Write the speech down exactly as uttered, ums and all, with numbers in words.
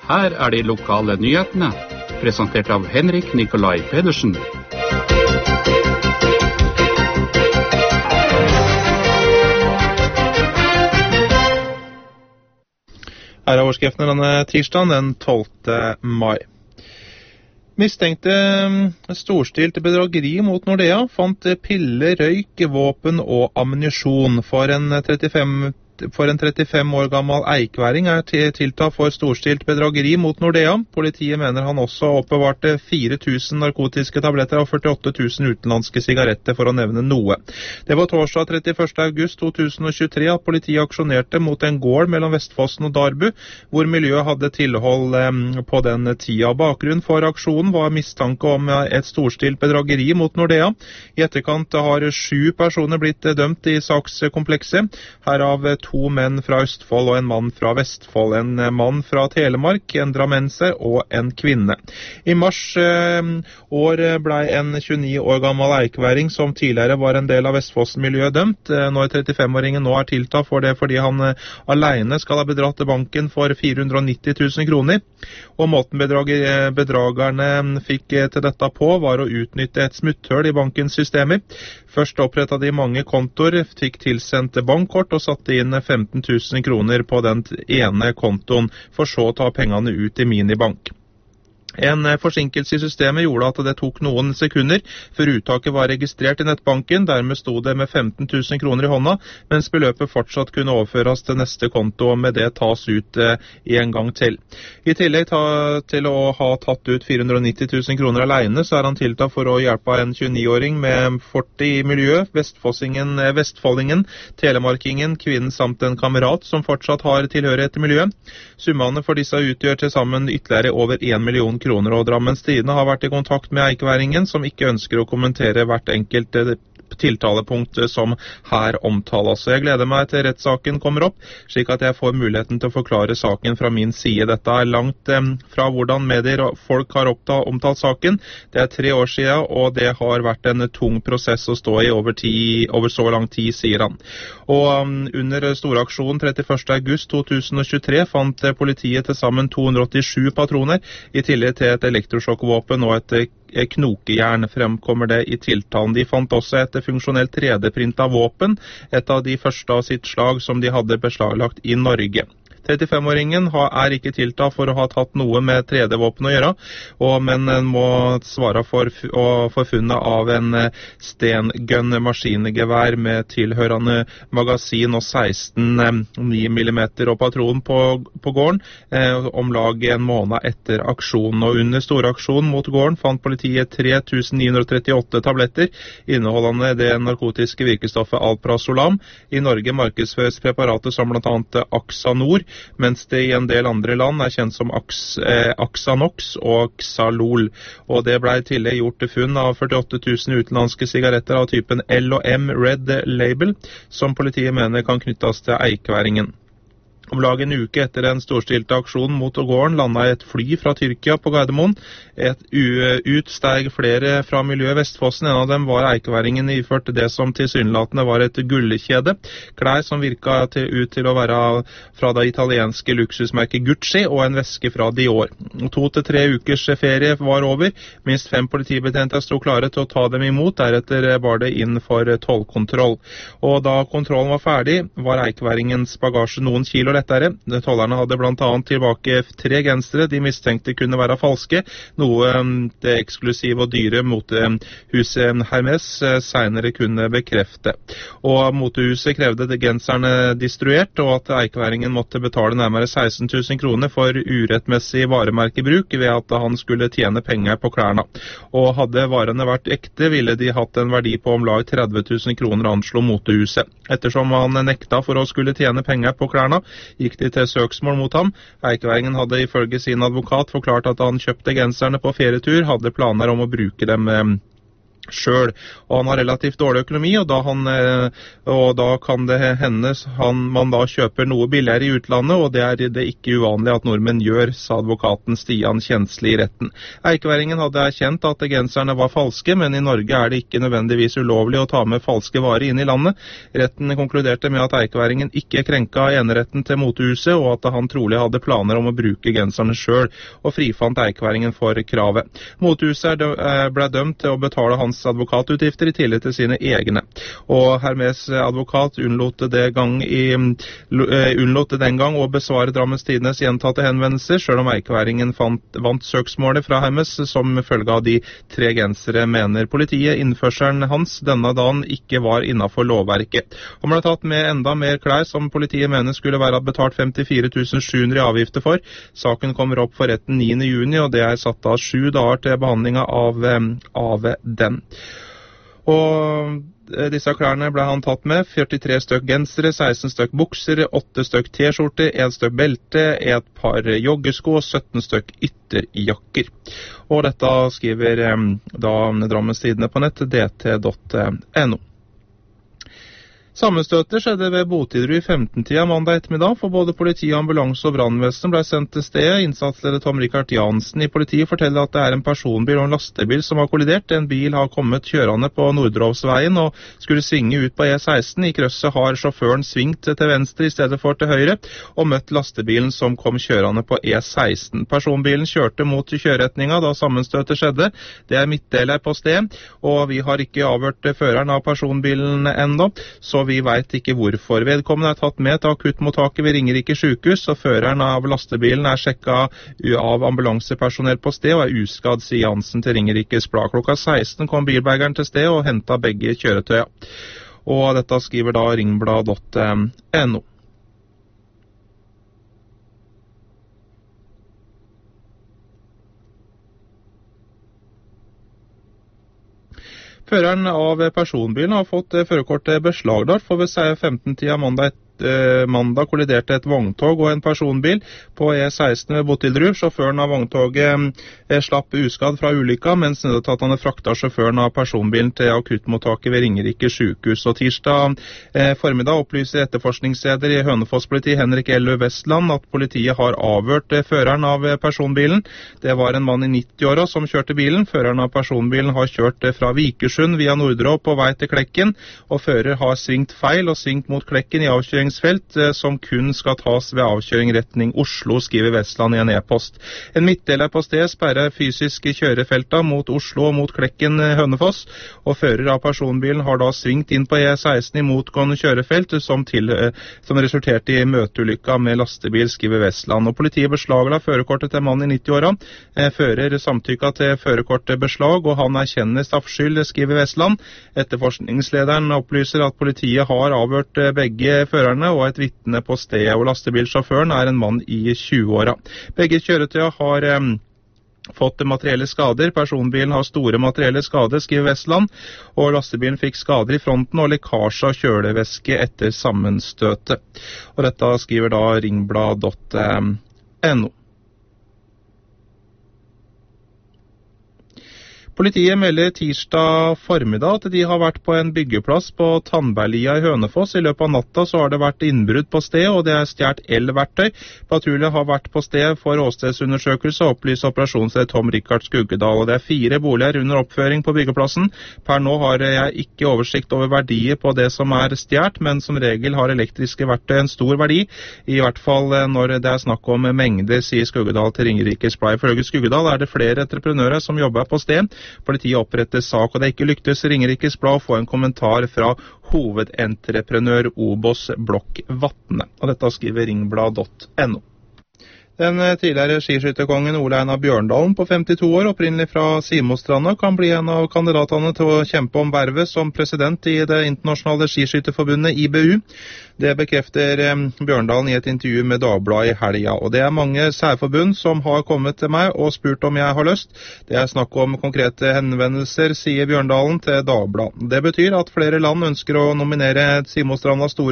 Her er de lokale nyhetene, presentert av Henrik Nikolai Pedersen. Her er overskriftene denne tirsdagen, den tolvte mai. Mistenkte storstilt bedrageri mot Nordea fant piller, røyk, våpen og ammunisjon. For en trettifem For en trettifem år gammel eikværing er tiltalt for storstilt bedrageri mot Nordea. Politiet mener han også oppbevarte fire tusen narkotiske tabletter og førtiåtte tusen utenlandske sigaretter, for å nevne noe. Det var torsdag trettiførste august to tusen og tjuetre at politiet aksjonerte mot en gård mellom Vestfossen og Darbu, hvor miljøet hadde tilhold på den tida. Bakgrunnen for aksjonen var mistanke om et storstilt bedrageri mot Nordea. I etterkant har sju personer blitt dømt i sakskomplekset, herav to menn fra Østfold og en mann fra Vestfold, en mann fra Telemark, en drammenser og en kvinne. I mars eh, år ble en tjueni år gammel eikværing som tidligere var en del av Vestfossen-miljøet dømt. Når trettifem-åringen nå er tiltatt for det fordi han eh, alene skal ha bedratt banken for fire hundre og nitti tusen kroner. Og måten bedrager, bedragerne fikk til dette på var å utnytte et smutthull i bankens systemer. Først opprettet de mange kontoer, fikk tilsendt bankkort og satte inn femten tusen kroner på den ene kontoen, for så å ta pengene ut i minibank. En forsinkelse i systemet gjorde at det tok noen sekunder før uttaket var registrert i nettbanken. Dermed stod det med femten tusen kroner i hånda, mens beløpet fortsatt kunne overføres til neste konto, og med det tas ut eh, en gang til. I tillegg ta, til å ha tatt ut fire hundre og nitti tusen kroner alene, så er han tiltatt for å hjelpe en tjueni-åring med forti i miljøet, Vestfossingen, Vestfoldingen, Telemarkingen, kvinnen samt en kamerat som fortsatt har tilhørighet til miljøet. Summene for disse utgjør til sammen ytterligere over en million kroner, og Drammens Tidende har vært i kontakt med eikværingen, som ikke ønsker å kommentere hvert enkelt tiltalepunkt som her omtales. Så jeg gleder meg til rettssaken kommer opp, slik at jeg får muligheten til å forklare saken fra min side. Dette er langt eh, fra hvordan medier og folk har opptatt, omtalt saken. Det er tre år siden, og det har vært en tung prosess å stå i over, ti, over så lang tid, sier han. Og um, under storaksjonen trettiførste august to tusen og tjuetre fant politiet til sammen to hundre og åttisju patroner, i tillegg til et elektrosjokkvåpen og et knokejern, fremkommer det i tiltalen. De fant også et funksjonelt tre D-printet våpen, et av de første av sitt slag som de hadde beslaglagt i Norge. trettifem-åringen er ikke tiltalt for å ha tatt noe med tre D-våpen å gjøre, og, men må svare for, for funnet av en stengun maskingevær med tilhørende magasin og seksten ni millimeter og patron på, på gården, eh, om lag en måned etter aksjonen. Og under storaksjonen mot gården fant politiet tre tusen ni hundre og trettiåtte tabletter, inneholdende det narkotiske virkestoffet Alprazolam. I Norge markedsføres preparatet som blant annet Axanor, mens det i en del andre land er kjent som Ax, eh, Axanox og Xalol. Og det ble i tillegg gjort til funn av førtiåtte tusen utenlandske sigaretter av typen L og M Red Label, som politiet mener kan knyttes til eikværingen. Om lag en uke etter den storstilte aksjonen mot gården landet et fly fra Tyrkia på Gardermoen. Et ut steg flere fra miljøet Vestfossen. En av dem var eikværingen iført det som tilsynelatende var et gullkjede. Klær som virket til, ut til å være fra det italienske luksusmerket Gucci, og en veske fra Dior. To til tre ukers ferie var over. Minst fem politibetjenter sto klare til å ta dem imot. Deretter var det inn for tollkontroll. Og da kontrollen var ferdig, var eikværingens bagasje noen kilo lettere. Tollerne hadde blant annet tilbake tre gensere de mistenkte kunne være falske, noe det eksklusive og dyre motehuset Hermes senere kunne bekrefte. Og motehuset krevde de genserne distruert, og at eikværingen måtte betale nærmere seksten tusen kroner for urettmessig varemerkebruk ved at han skulle tjene penger på klærne. Og hadde varene vært ekte, ville de hatt en verdi på om lag tretti tusen kroner, anslo motehuset. Ettersom han nekta for å skulle tjene penger på klærne, gikk de til søksmål mot ham. Eikværingen hadde ifølge sin advokat forklart at han kjøpte genserne på ferietur, hadde planer om å bruke dem selv, og han har relativt dårlig økonomi, og da, han, og da kan det hende han, man da kjøper noe billigere i utlandet, og det er det ikke uvanlig at nordmenn gjør, sa advokaten Stian Kjensli i retten. Eikeværingen hadde erkjent at genserne var falske, men i Norge er det ikke nødvendigvis ulovlig å ta med falske varer inn i landet. Retten konkluderte med at Eikeværingen ikke krenket eneretten til motehuset, og at han trolig hadde planer om å bruke genserne selv, og frifant Eikeværingen for kravet. Motehuset ble dømt til å betale hans advokatutgifter i tillegg til sine egne. Og Hermes advokat unnlot, det gang i, unnlot den gang å besvare Drammens Tidendes gjentatte henvendelser, selv om Eikeværingen fant, vant søksmålet fra Hermes som følge av de tre gensere, mener politiet. Innførselen hans denne dagen ikke var innenfor lovverket. Han ble tatt med enda mer klær som politiet mener skulle være betalt femtifire tusen sju hundre i avgifter for. Saken kommer opp for retten niende juni, og det er satt av sju dager til behandlingen av, av den. Og disse klærne ble han tatt med: førtitre stykk gensere, seksten stykk bukser, åtte stykk t-skjorte, ett stykk belte, et par joggesko og sytten stykk ytterjakker. Og dette skriver da Drammens Tidende på nett, d t punktum n o. Sammenstøtet skjedde ved Botilrud i femten-tida mandag ettermiddag, for både politi, ambulanse og brannvesen ble sendt til stedet. Innsatsleder Tom Rikard Jansen i politiet forteller at det er en personbil og en lastebil som har kollidert. En bil har kommet kjørende på Nordrovsveien og skulle svinge ut på E seksten. I krysset har sjåføren svingt til venstre i stedet for til høyre, og møtt lastebilen som kom kjørende på E seksten. Personbilen kjørte mot kjøreretninga da sammenstøtet skjedde. Det er midtdeler på sted, og vi har ikke avhørt føreren av personbilen enda, så vi vet ikke hvorfor. Vedkommende er tatt med til akuttmottaket ved Ringerike sykehus, og føreren av lastebilen er sjekket av ambulansepersonell på sted og er uskadd, sier Jansen til Ringerikes Blad. Klokka seksten kom bilbergeren til sted og hentet begge kjøretøya. Og dette skriver da ringblad punktum n o. Føreren av personbilen har fått førerkortet beslaglagt, for ved femten-tida mandag mandag kolliderte et vogntog og en personbil på E seksten ved Botilrud. Sjåføren av vogntoget slapp uskadd fra ulykka, mens nødetatene frakta sjåføren av personbilen til akuttmottaket ved Ringerike sykehus. Og tirsdag eh, formiddag opplyser etterforskningsleder i Hønefoss politi Henrik L. Vestland at politiet har avhørt føreren av personbilen. Det var en mann i nitti-åra som kjørte bilen. Føreren av personbilen har kjørt fra Vikersund via Nordrå på vei til Klekken, og fører har svingt feil og svingt mot Klekken i avkjøring som kun skal tas ved avkjøring retning Oslo, skriver Vestland i en e-post. En midtdeler på sted sperrer fysisk kjørefelta mot Oslo og mot Klekken Hønefoss, og fører av personbilen har da svingt inn på E seksten i motgående kjørefelt, som, til, som resulterte i møteulykka med lastebil, skriver Vestland. Og politiet beslagla førerkortet til mann i nitti-åra. Fører samtykka til førerkortbeslag, og han erkjenner straffskyld, skriver Vestland. Etterforskningslederen opplyser at politiet har avhørt begge førerne og et vitne på stedet, og lastebilsjåføren er en mann i tjue-åra. Begge kjøretøyer har eh, fått materielle skader. Personbilen har store materielle skader, skriver Vestland, og lastebilen fikk skader i fronten og lekkasje av kjølevæske etter sammenstøtet. Og dette skriver da ringblad punktum n o. Politiet melder tirsdag formiddag at de har vært på en byggeplass på Tandberglia i Hønefoss. I løpet av natta så har det vært innbrudd på sted, og det er stjert elverktøy. Patruljen har vært på sted for åstedsundersøkelse, og opplyser operasjonsleder Tom Rikard Skuggedal. Og det er fire boliger under oppføring på byggeplassen. Per nå har jeg ikke oversikt over verdier på det som er stjert, men som regel har elektriske verktøy en stor verdi, i hvert fall når det er snakk om mengder, sier Skuggedal til Ringerikes Blad. Ifølge Skuggedal er det flere entreprenører som jobber på sted. Politiet oppretter sak, og det er ikke lyktes Ringerikes Blad å få en kommentar fra hovedentreprenør Obos Blokk Vatne. Og dette skriver ringblad punktum n o. Den tidligere skiskytterkongen Ole Einar Bjørndalen på femtito år, opprinnelig fra Simostranda, kan bli en av kandidatene til å kjempe om vervet som president i det internasjonale skiskytterforbundet I B U. Det bekrefter Bjørndalen i et intervju med Dagbladet i helga. Og det er mange særforbund som har kommet til meg og spurt om jeg har lyst. Det er snakk om konkrete henvendelser, sier Bjørndalen til Dagbladet. Det betyr at flere land ønsker å nominere Simostranda store